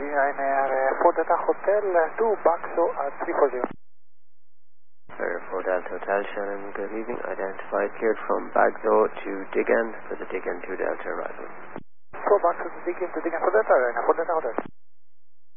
Ryanair 4 Delta Hotel to Baxo at 340. Air 4 Delta Hotel, Shannon, good evening. Identified cleared from Bagzo to Digan for the Digan 2 Delta arrival. 4 Baxo to Digan 4 Delta, Ryanair 4 Delta Hotel.